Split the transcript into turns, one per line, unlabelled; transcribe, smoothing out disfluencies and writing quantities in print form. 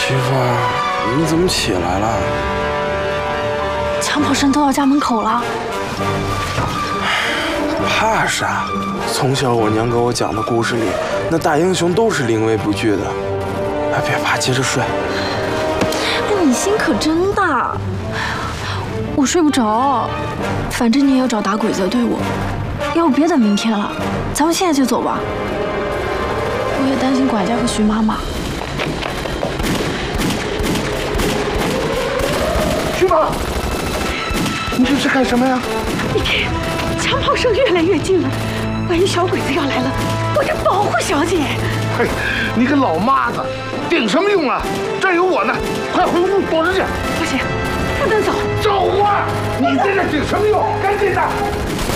媳妇儿，你怎么起来了？
抢跑声都到家门口了。
怕啥？从小我娘给我讲的故事里，那大英雄都是临危不惧的。哎，别怕，接着睡。
哎，你心可真大。我睡不着，反正你也要找打鬼在对我，要不别等明天了，咱们现在就走吧。我也担心管家和徐妈妈。
徐妈，你这是干什么呀？
你看，枪炮声越来越近了，万一小鬼子要来了，我得保护小姐。
嘿，你个老妈子，顶什么用啊？这儿有我呢，快回屋躲着去。
不行，不能走。
走啊！你在这顶什么用？赶紧的！